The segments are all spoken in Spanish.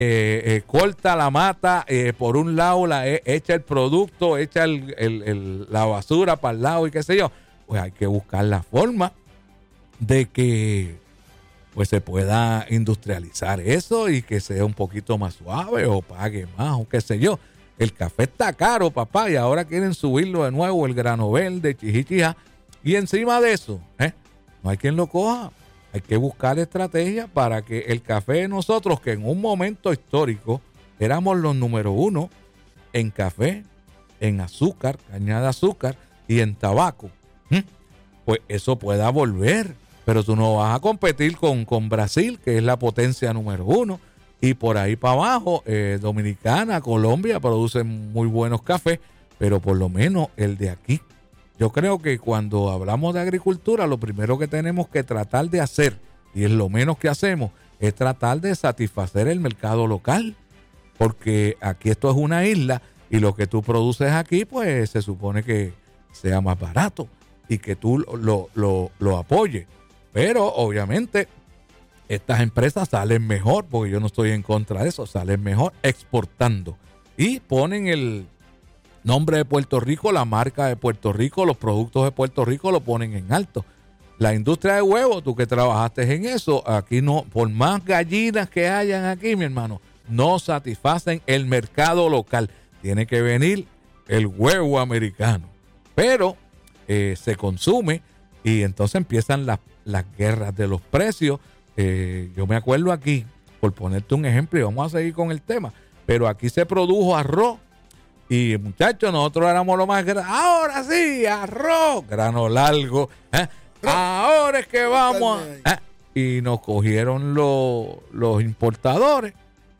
corta la mata, por un lado echa el producto, echa la basura para el lado y qué sé yo. Pues hay que buscar la forma de que pues se pueda industrializar eso y que sea un poquito más suave o pague más o qué sé yo. El café está caro, papá, y ahora quieren subirlo de nuevo, el grano verde, chichichija. Y encima de eso, no hay quien lo coja. Hay que buscar estrategias para que el café de nosotros, que en un momento histórico éramos los número 1 en café, en azúcar, caña de azúcar y en tabaco, pues eso pueda volver. Pero tú no vas a competir con Brasil, que es la potencia número 1, y por ahí para abajo, Dominicana, Colombia producen muy buenos cafés, pero por lo menos el de aquí. Yo creo que cuando hablamos de agricultura, lo primero que tenemos que tratar de hacer, y es lo menos que hacemos, es tratar de satisfacer el mercado local, porque aquí esto es una isla y lo que tú produces aquí, pues se supone que sea más barato y que tú lo apoyes. Pero obviamente estas empresas salen mejor, porque yo no estoy en contra de eso, salen mejor exportando y ponen el nombre de Puerto Rico, la marca de Puerto Rico, los productos de Puerto Rico lo ponen en alto. La industria de huevos, tú que trabajaste en eso, aquí no, por más gallinas que hayan aquí, mi hermano, no satisfacen el mercado local. Tiene que venir el huevo americano. Pero se consume y entonces empiezan las guerras de los precios. Yo me acuerdo aquí, por ponerte un ejemplo, y vamos a seguir con el tema, pero aquí se produjo arroz. Y muchachos, nosotros éramos lo más grande. Ahora sí, arroz, grano largo. Ahora es que vamos. Y nos cogieron los importadores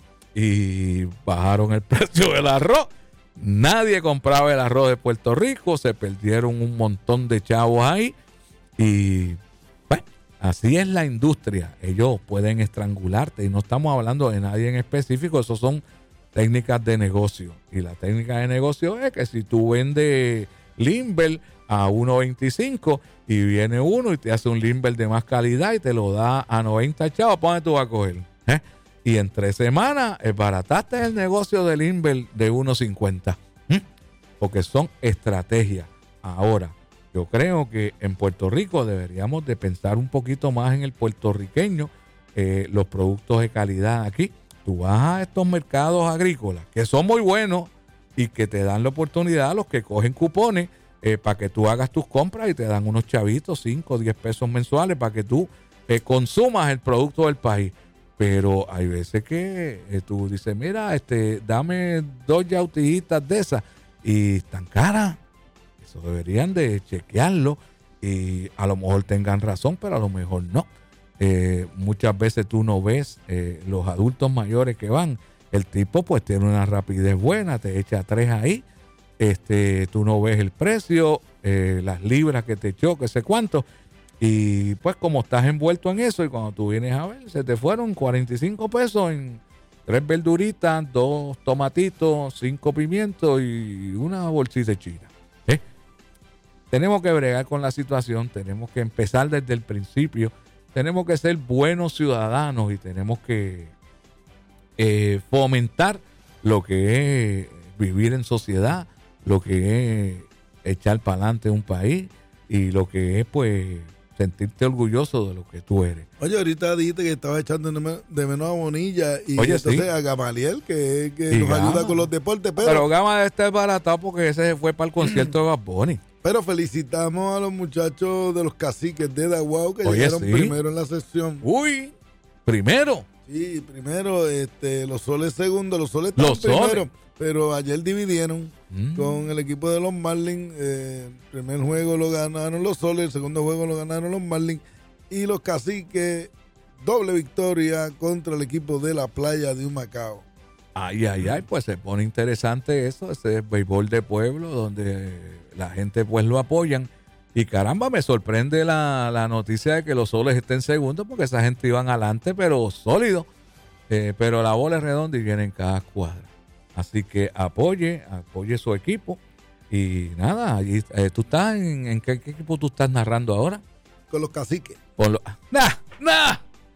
y bajaron el precio del arroz. Nadie compraba el arroz de Puerto Rico. Se perdieron un montón de chavos ahí. Y bueno, así es la industria. Ellos pueden estrangularte. Y no estamos hablando de nadie en específico. Esos son técnicas de negocio. Y la técnica de negocio es que si tú vendes Limber a 1.25 y viene uno y te hace un Limber de más calidad y te lo da a 90 chavos, ¿para dónde tú vas a coger? Y en 3 semanas barataste el negocio de Limber de 1.50. Porque son estrategias. Ahora, yo creo que en Puerto Rico deberíamos de pensar un poquito más en el puertorriqueño, los productos de calidad aquí. Tú vas a estos mercados agrícolas que son muy buenos y que te dan la oportunidad a los que cogen cupones para que tú hagas tus compras y te dan unos chavitos, 5 o 10 pesos mensuales para que tú consumas el producto del país. Pero hay veces que tú dices, mira, dame 2 yautillitas de esas y están caras. Eso deberían de chequearlo y a lo mejor tengan razón, pero a lo mejor no. Muchas veces tú no ves los adultos mayores que van. El tipo pues tiene una rapidez buena, te echa 3 ahí. Tú no ves el precio, las libras que te echó, qué sé cuánto. Y pues como estás envuelto en eso y cuando tú vienes a ver, se te fueron 45 pesos en 3 verduritas, 2 tomatitos, 5 pimientos y una bolsita de china. Tenemos que bregar con la situación, tenemos que empezar desde el principio. Tenemos que ser buenos ciudadanos y tenemos que fomentar lo que es vivir en sociedad, lo que es echar para adelante un país y lo que es, pues, sentirte orgulloso de lo que tú eres. Oye, ahorita dijiste que estaba echando de menos a Bonilla y oye, entonces sí, a Gamaliel, que nos Gama ayuda con los deportes. Pero Gama debe estar baratado porque ese se fue para el concierto de Bad Bunny. Pero felicitamos a los muchachos de los caciques de Daguao que llegaron primero en la sección. Uy, primero. Sí, primero, los Soles segundo, los Soles están primero, pero ayer dividieron con el equipo de los Marlins. El primer juego lo ganaron los Soles, el segundo juego lo ganaron los Marlins y los Caciques, doble victoria contra el equipo de la Playa de Humacao. Ay, pues se pone interesante eso, ese béisbol de pueblo donde la gente pues lo apoyan. Y caramba, me sorprende la noticia de que los Soles estén segundos porque esa gente iban adelante, pero sólido. Pero la bola es redonda y viene en cada cuadra. Así que apoye su equipo. Y nada, allí, ¿tú estás en qué equipo tú estás narrando ahora? Con los Caciques.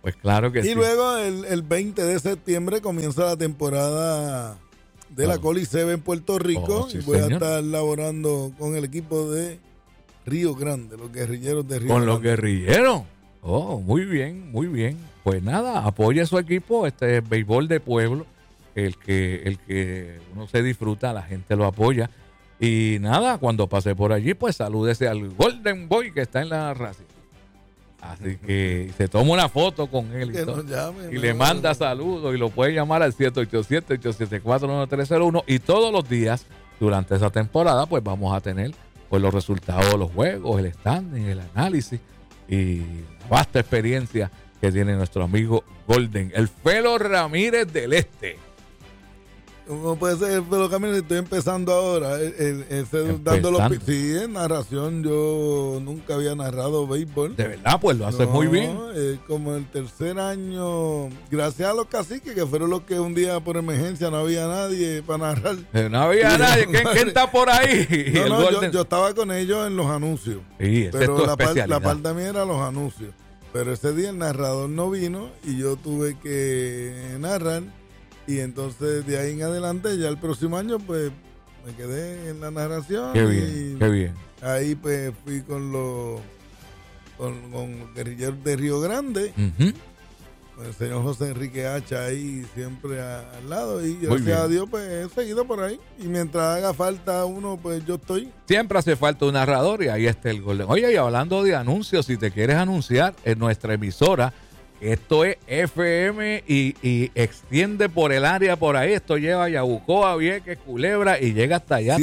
Pues claro que sí. Y luego el 20 de septiembre comienza la temporada de la Coliseba en Puerto Rico. Sí, y voy señor. a estar laborando con el equipo de Río Grande, los guerrilleros de Río Con Grande. los guerrilleros. Oh, muy bien, muy bien. Pues nada, apoye a su equipo. Este es béisbol de pueblo. El que uno se disfruta, la gente lo apoya. Y nada, cuando pase por allí, pues salúdese al Golden Boy que está en la narración. Así que se toma una foto con él y, todo, y le manda saludos y lo puede llamar al 787-874-9301 y todos los días durante esa temporada pues vamos a tener pues los resultados de los juegos, el standing, el análisis y la vasta experiencia que tiene nuestro amigo Golden, el Felo Ramírez del Este. No puede ser, pero Camilo, estoy empezando ahora. Sí, en narración yo nunca había narrado béisbol. De verdad, pues lo haces muy bien. Como el tercer año, gracias a los caciques, que fueron los que un día por emergencia no había nadie para narrar. No había nadie. ¿Quién está por ahí? Yo estaba con ellos en los anuncios. Sí, pero la parte mía era los anuncios. Pero ese día el narrador no vino y yo tuve que narrar. Y entonces de ahí en adelante, ya el próximo año, pues me quedé en la narración. Qué bien, qué bien. Ahí pues fui con los guerrilleros de Río Grande. Con el señor José Enrique Hacha ahí siempre al lado. Y gracias a Dios, pues he seguido por ahí. Y mientras haga falta uno, pues yo estoy. Siempre hace falta un narrador y ahí está el Golden. Oye, y hablando de anuncios, si te quieres anunciar en nuestra emisora, esto es FM y extiende por el área por ahí. Esto lleva a Yabucoa, Vieques, Culebra y llega hasta allá.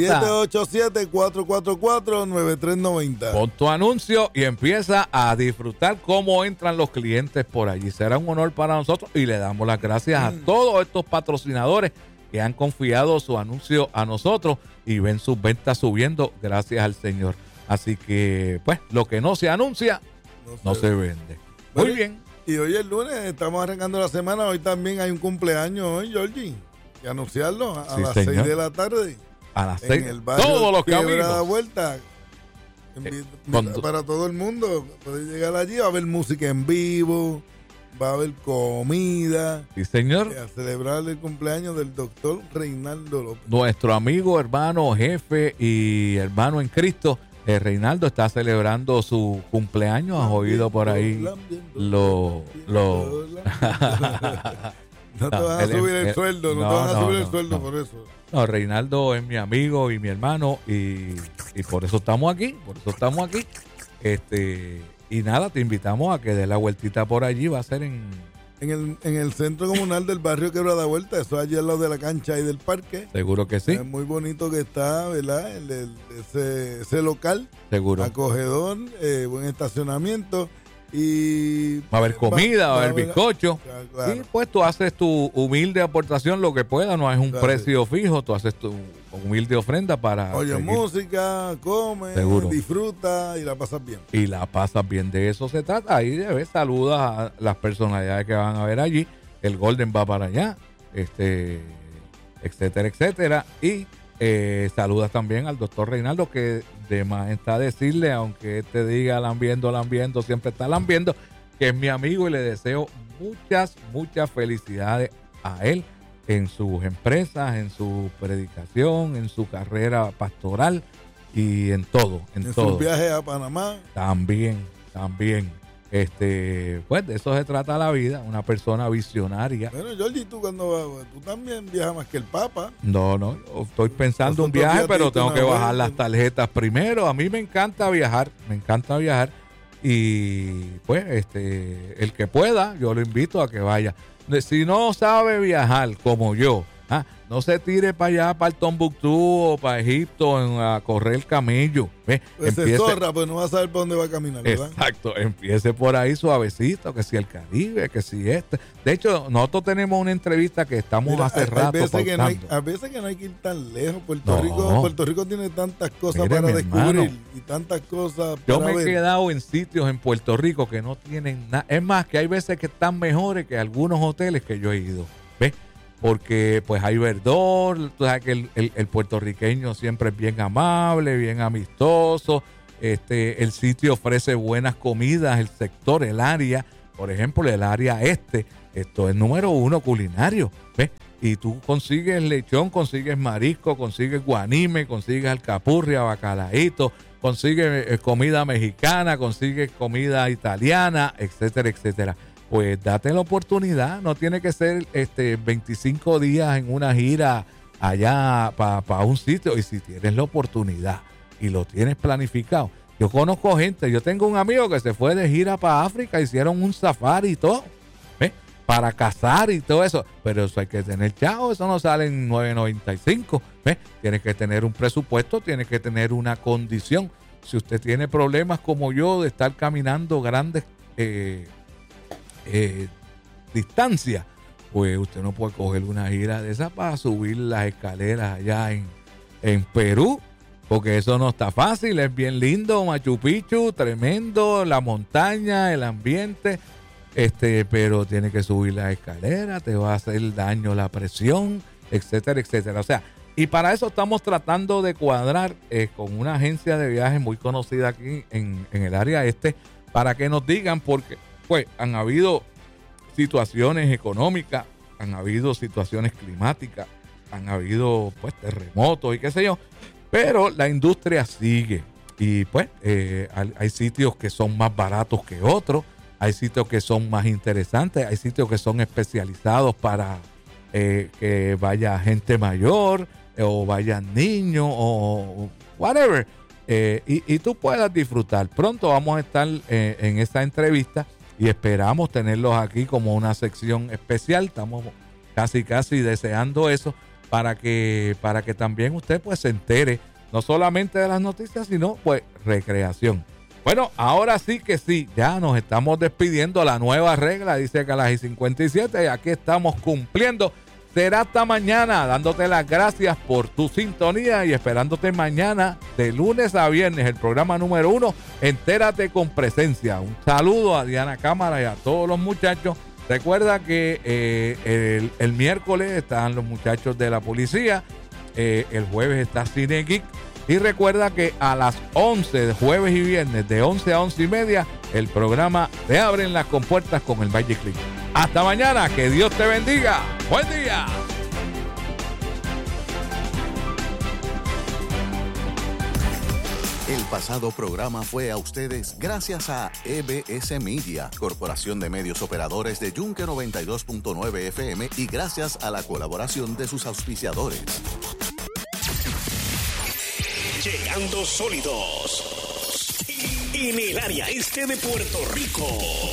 787-444-9390. Pon tu anuncio y empieza a disfrutar cómo entran los clientes por allí. Será un honor para nosotros y le damos las gracias a todos estos patrocinadores que han confiado su anuncio a nosotros y ven sus ventas subiendo gracias al Señor. Así que, pues, lo que no se anuncia, no se vende. Muy bien. Y hoy es lunes, estamos arrancando la semana. Hoy también hay un cumpleaños hoy, Georgie. Y anunciarlo a las 6 de la tarde. A las 6. En el barrio todos los caminos. Da vuelta. Para todo el mundo. Puede llegar allí, va a haber música en vivo, va a haber comida. Sí, señor. A celebrar el cumpleaños del doctor Reinaldo López. Nuestro amigo, hermano, jefe y hermano en Cristo. Reinaldo está celebrando su cumpleaños. ¿Has oído por ahí? No te van a subir el sueldo, no te van a subir el sueldo por eso. No, Reinaldo es mi amigo y mi hermano y por eso estamos aquí, y nada, te invitamos a que dé la vueltita por allí. Va a ser en el centro comunal del barrio Quebrada Vuelta, eso allí al lado de la cancha y del parque. Seguro que sí. Es muy bonito que está, ¿verdad? Ese local. Seguro. Acogedor, buen estacionamiento. Y va a haber comida, va a haber bizcocho. Claro. Y pues tú haces tu humilde aportación, lo que pueda, no es un precio fijo, tú haces tu humilde ofrenda para... Oye, música, come, seguro, disfruta y la pasas bien. Y la pasas bien, de eso se trata. Ahí debes saludas a las personalidades que van a ver allí. El Golden va para allá, etcétera, etcétera. Y saludas también al doctor Reinaldo, que de más está decirle, aunque te diga lambiendo, siempre está lambiendo, que es mi amigo y le deseo muchas felicidades a él en sus empresas, en su predicación, en su carrera pastoral y en todo. En todo. Su viaje a Panamá. También. Pues de eso se trata la vida, una persona visionaria. Bueno, Georgie, tú cuando tú también viajas más que el Papa. No, yo estoy pensando un viaje, pero tengo que bajar las tarjetas primero. A mí me encanta viajar y pues el que pueda, yo lo invito a que vaya. Si no sabe viajar como yo, no se tire para allá, para el Tombuctú o para Egipto a correr el camello. Pues se zorra, pues no va a saber por dónde va a caminar, ¿verdad? Exacto, empiece por ahí suavecito, que si el Caribe, que si De hecho, nosotros tenemos una entrevista que estamos hace rato a veces que no hay que ir tan lejos. Puerto Rico tiene tantas cosas para descubrir, hermano, y tantas cosas para yo me he quedado en sitios en Puerto Rico que no tienen nada. Es más, que hay veces que están mejores que algunos hoteles que yo he ido. ¿Ves? Porque pues hay verdor, tú sabes que el puertorriqueño siempre es bien amable, bien amistoso, el sitio ofrece buenas comidas, el sector, el área por ejemplo, el área este, esto es número 1 culinario, ¿ves? Y tú consigues lechón, consigues marisco, consigues guanime, consigues alcapurria, bacalaíto, consigues comida mexicana, consigues comida italiana, etcétera, etcétera. Pues date la oportunidad, no tiene que ser 25 días en una gira allá para un sitio. Y si tienes la oportunidad y lo tienes planificado, yo conozco gente, yo tengo un amigo que se fue de gira para África, hicieron un safari y todo, ¿ves? Para cazar y todo eso, pero eso hay que tener chavo, eso no sale en $9.95, ¿ves? Tienes que tener un presupuesto, tienes que tener una condición. Si usted tiene problemas como yo de estar caminando grandes distancias, pues usted no puede coger una gira de esa para subir las escaleras allá en Perú, porque eso no está fácil. Es bien lindo, Machu Picchu, tremendo, la montaña, el ambiente, pero tiene que subir las escaleras, te va a hacer daño la presión, etcétera, etcétera. O sea, y para eso estamos tratando de cuadrar con una agencia de viajes muy conocida aquí en el área para que nos digan, porque pues han habido situaciones económicas, han habido situaciones climáticas, han habido pues terremotos y qué sé yo, pero la industria sigue y pues hay sitios que son más baratos que otros, hay sitios que son más interesantes, hay sitios que son especializados para que vaya gente mayor o vayan niños o whatever, y tú puedas disfrutar. Pronto vamos a estar en esta entrevista y esperamos tenerlos aquí como una sección especial. Estamos casi deseando eso para que también usted pues se entere no solamente de las noticias, sino pues recreación. Bueno, ahora sí que sí, ya nos estamos despidiendo. La nueva regla dice que a las 57 y aquí estamos cumpliendo. Será hasta mañana, dándote las gracias por tu sintonía y esperándote mañana de lunes a viernes, el programa número 1, Entérate con Presencia. Un saludo a Diana Cámara y a todos los muchachos. Recuerda que el miércoles están los muchachos de la policía, el jueves está Cine Geek, y recuerda que a las 11 de jueves y viernes, de 11 a 11 y media, el programa Te Abren las Compuertas con el Magic Click. Hasta mañana, que Dios te bendiga. Buen día. El pasado programa fue a ustedes gracias a EBS Media, Corporación de Medios Operadores de Yunque 92.9 FM, y gracias a la colaboración de sus auspiciadores. Llegando sólidos en el área este de Puerto Rico.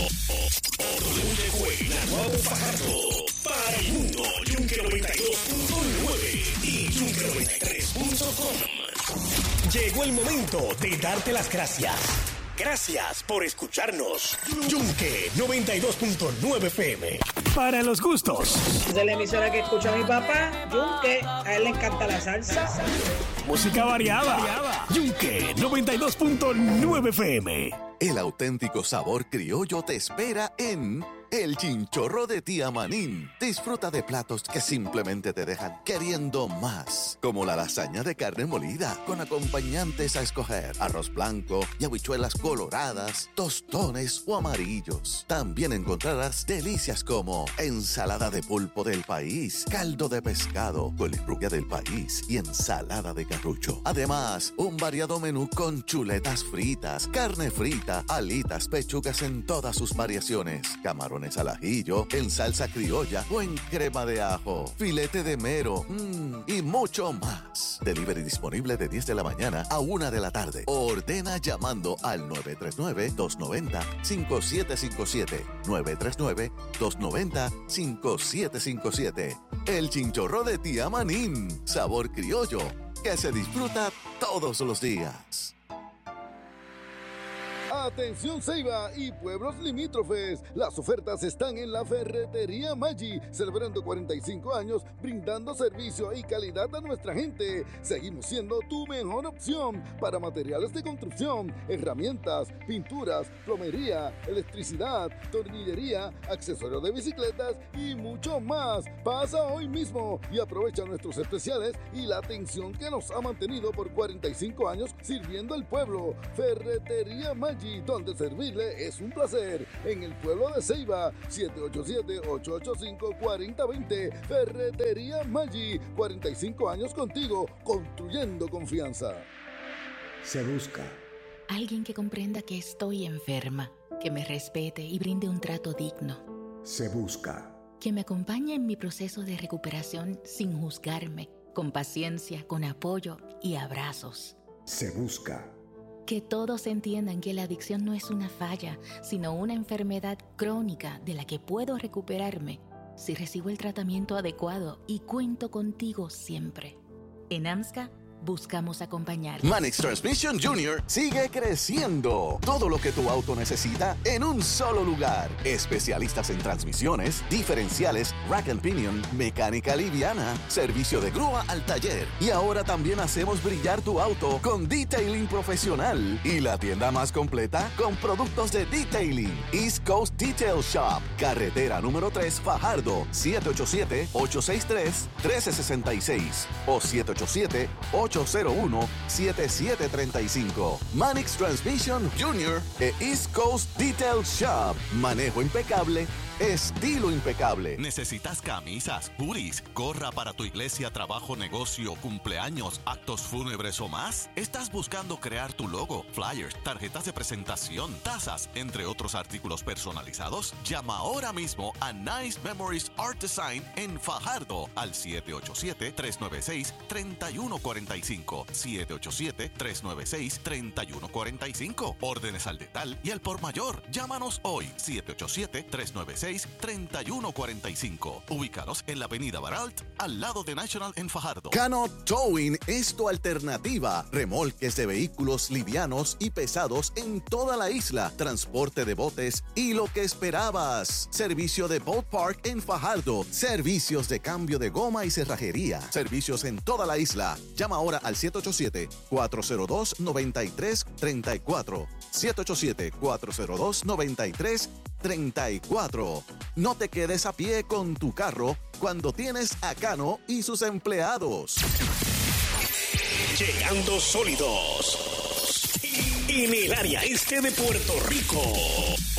Naguabo Fajardo para el mundo. Yunque 92.9 y Yunque93.com. Llegó el momento de darte las gracias. Gracias por escucharnos. Yunque 92.9 FM. Para los gustos. De la emisora que escucha mi papá, Yunque. A él le encanta la salsa. Música variada. Yunque 92.9 FM. El auténtico sabor criollo te espera en El Chinchorro de Tía Manín. Disfruta de platos que simplemente te dejan queriendo más, como la lasaña de carne molida con acompañantes a escoger: arroz blanco y habichuelas coloradas, tostones o amarillos. También encontrarás delicias como ensalada de pulpo del país, caldo de pescado, colirrubia del país y ensalada de carrucho. Además, un variado menú con chuletas fritas, carne frita, alitas, pechugas en todas sus variaciones, camarones al ajillo, en salsa criolla o en crema de ajo, filete de mero y mucho más. Delivery disponible de 10 de la mañana a 1 de la tarde. Ordena llamando al 939-290-5757. 939-290-5757. El Chinchorro de Tía Manín. Sabor criollo que se disfruta todos los días. Atención Ceiba y pueblos limítrofes, las ofertas están en la Ferretería Maggi, celebrando 45 años, brindando servicio y calidad a nuestra gente. Seguimos siendo tu mejor opción para materiales de construcción, herramientas, pinturas, plomería, electricidad, tornillería, accesorios de bicicletas y mucho más. Pasa hoy mismo y aprovecha nuestros especiales y la atención que nos ha mantenido por 45 años sirviendo al pueblo. Ferretería Maggi, Maggi, donde servirle es un placer. En el pueblo de Ceiba, 787-885-4020. Ferretería Maggi, 45 años contigo, construyendo confianza. Se busca alguien que comprenda que estoy enferma, que me respete y brinde un trato digno. Se busca que me acompañe en mi proceso de recuperación sin juzgarme, con paciencia, con apoyo y abrazos. Se busca que todos entiendan que la adicción no es una falla, sino una enfermedad crónica de la que puedo recuperarme si recibo el tratamiento adecuado y cuento contigo siempre. En AMSCA buscamos acompañar. Manix Transmission Jr. sigue creciendo. Todo lo que tu auto necesita en un solo lugar. Especialistas en transmisiones, diferenciales, rack and pinion, mecánica liviana, servicio de grúa al taller. Y ahora también hacemos brillar tu auto con detailing profesional. Y la tienda más completa con productos de detailing. East Coast Detail Shop. Carretera número 3, Fajardo. 787-863-1366 o 787-801-7735. Manix Transmission Jr. e East Coast Detail Shop. Manejo impecable, estilo impecable. ¿Necesitas camisas, hoodies, gorra para tu iglesia, trabajo, negocio, cumpleaños, actos fúnebres o más? ¿Estás buscando crear tu logo, flyers, tarjetas de presentación, tazas, entre otros artículos personalizados? Llama ahora mismo a Nice Memories Art Design en Fajardo al 787-396-3145. 787-396-3145. Órdenes al detalle y al por mayor. Llámanos hoy. 787-396-3145. Ubícanos en la avenida Baralt, al lado de National en Fajardo. Cano Towing es tu alternativa. Remolques de vehículos livianos y pesados en toda la isla. Transporte de botes y lo que esperabas. Servicio de Boat Park en Fajardo. Servicios de cambio de goma y cerrajería. Servicios en toda la isla. Llama ahora al 787-402-9334. 787-402-9334. No te quedes a pie con tu carro cuando tienes a Cano y sus empleados. Llegando sólidos en el área este de Puerto Rico.